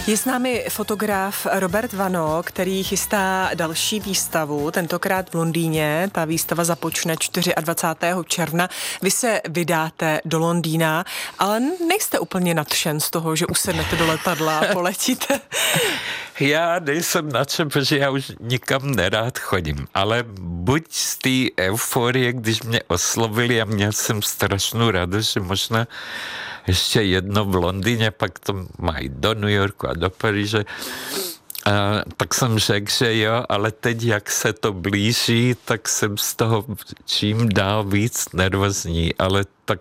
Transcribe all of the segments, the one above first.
Je s námi fotograf Robert Vano, který chystá další výstavu, tentokrát v Londýně. Ta výstava započne 24. června. Vy se vydáte do Londýna, ale nejste úplně nadšen z toho, že usednete do letadla a poletíte. Já nejsem nadšen, protože já už nikam nerád chodím, ale buď z té euforie, když mě oslovili a měl jsem strašnou radost, že možná ještě jedno v Londýně, pak to mají do New Yorku a do Paříže. Tak jsem řekl, že jo, ale teď, jak se to blíží, tak jsem z toho čím dál víc nervózní, ale tak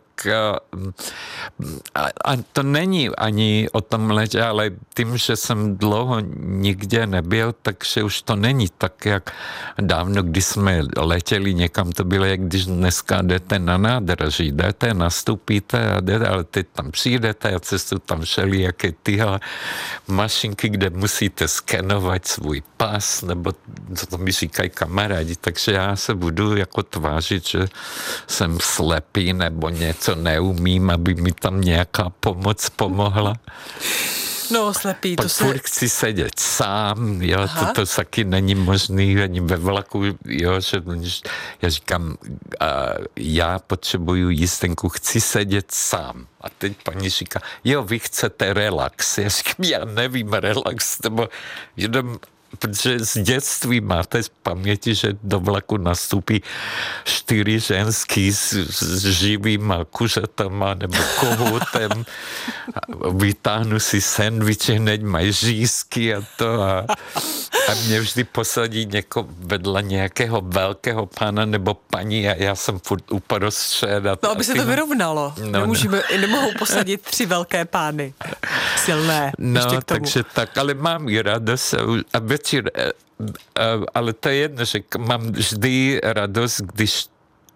a to není ani o tom letě, ale tím, že jsem dlouho nikde nebyl, takže už to není tak, jak dávno, když jsme letěli někam, to bylo, jak když dneska jdete na nádraží, jdete, nastupíte a jdete, ale teď tam přijdete a cestu tam všelijaké tyhle mašinky, kde musíte skenovat svůj pas, nebo co to mi říkají kamarádi, takže já se budu jako tvářit, že jsem slepý nebo něco neumím, aby mi tam nějaká pomoc pomohla. No, slepý, pak to se... Pak chci sedět sám, jo, to taky není možný, ani ve vlaku, jo, že já říkám, já potřebuju jízdenku, chci sedět sám. A teď paní říká, jo, vy chcete relax. Já říkám, já nevím relax, nebo jenom protože z dětství máte z paměti, že do vlaku nastupí 4 ženský s živýma kuřatama nebo kohoutem. Vytáhnu si sendviče, hned mají řízky a to. A mě vždy posadí vedle nějakého velkého pána nebo paní a já jsem furt uprostřed. No, aby se to vyrovnalo. Nemohou posadit 3 velké pány. Silné. No, takže tak, ale mám i radost a večer, ale to je jedno, že mám vždy radost, když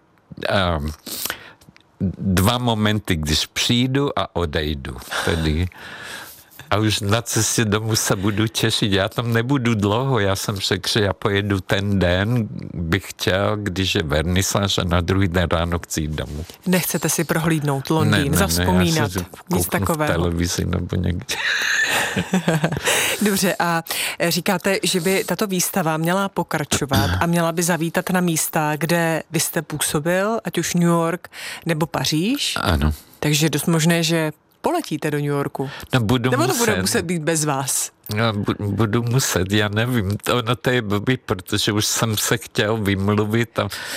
2 momenty, když přijdu a odejdu. Tedy. A už na cestě domů se budu těšit. Já tam nebudu dlouho. Já jsem řekl, že já pojedu ten den, bych chtěl, když je vernisáž a na druhý den ráno chci jít domů. Nechcete si prohlídnout Londýn, zavzpomínat, nic takového. V televizi nebo někde. Dobře, a říkáte, že by tato výstava měla pokračovat a měla by zavítat na místa, kde vy jste působil, ať už New York nebo Paříž? Ano. Takže je dost možné, že poletíte do New Yorku. No, nebo to bude muset být bez vás? No, budu muset, já nevím. Ono to je blbý, protože už jsem se chtěl vymluvit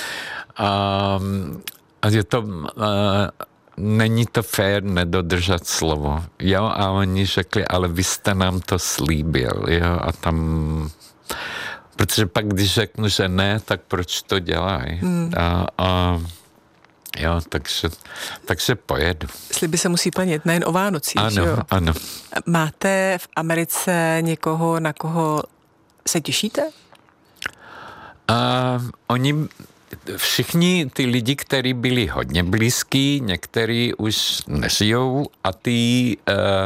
a je to... není to fér nedodržet slovo. Jo, a oni řekli, ale vy jste nám to slíbil, jo, a tam... Protože pak, když řeknu, že ne, tak proč to dělají? Jo, takže pojedu. Sliby se musí plnit, nejen o Vánocích, ano, že jo? Ano. Máte v Americe někoho, na koho se těšíte? Oni, všichni ty lidi, kteří byli hodně blízký, někteří už nežijou a ty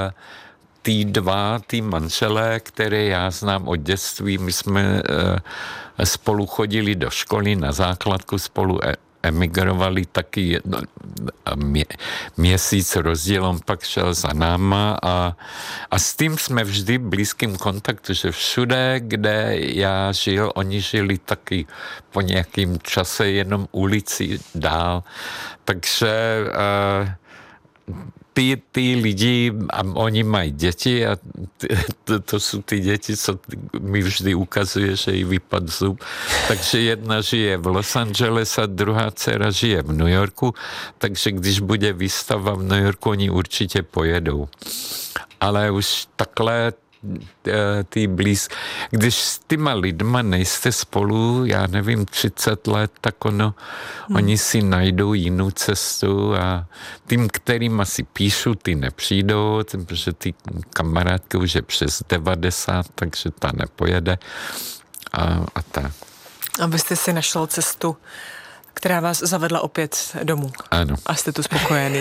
2 manželé, které já znám od dětství, my jsme spolu chodili do školy na základku, spolu emigrovali taky měsíc rozdílem, pak šel za náma a s tím jsme vždy v blízkém kontaktu, že všude, kde já žil, oni žili taky po nějakým čase jenom ulici dál. Takže ty lidi, a oni mají děti a to jsou ty děti, co mi vždy ukazuje, že jí vypadl zub. Takže jedna žije v Los Angeles a druhá dcera žije v New Yorku, takže když bude výstava v New Yorku, oni určitě pojedou. Ale už takhle když s těma lidma nejste spolu, já nevím, 30 let, tak oni si najdou jinou cestu a tím, kterým asi píšu, ty nepřijdou, protože ty kamarádky už je přes 90, takže ta nepojede a tak. A vy jste si našel cestu, která vás zavedla opět domů. Ano. A jste tu spokojený.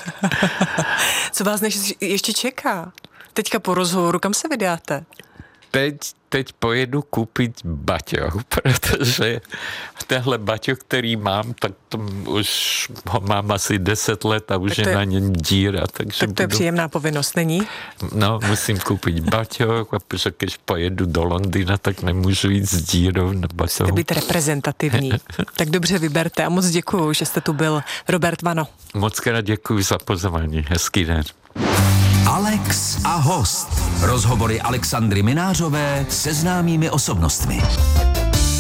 Co vás ještě čeká? Teďka po rozhovoru, kam se vydáte? teď pojedu koupit baťoch, protože tenhle baťoch, který mám, tak už ho mám asi 10 let a už je na něm díra. Tak to je příjemná povinnost, není? No, musím koupit baťoch a protože když pojedu do Londýna, tak nemůžu jít s dírou na baťohu. Musíte být reprezentativní. Tak dobře vyberte a moc děkuju, že jste tu byl, Robert Vano. Moc krát děkuji za pozvání. Hezký den. Alex a host. Rozhovory Alexandry Minářové se známými osobnostmi.